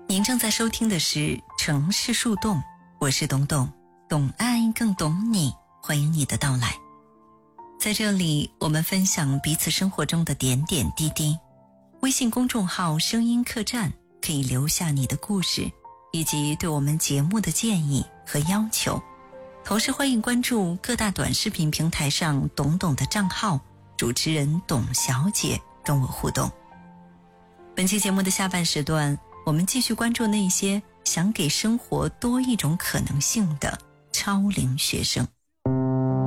您正在收听的是城市树洞，我是董董，懂爱更懂你，欢迎你的到来。在这里，我们分享彼此生活中的点点滴滴。微信公众号声音客栈可以留下你的故事，以及对我们节目的建议和要求。同时欢迎关注各大短视频平台上董董的账号，主持人董小姐跟我互动。本期节目的下半时段，我们继续关注那些想给生活多一种可能性的超龄学生。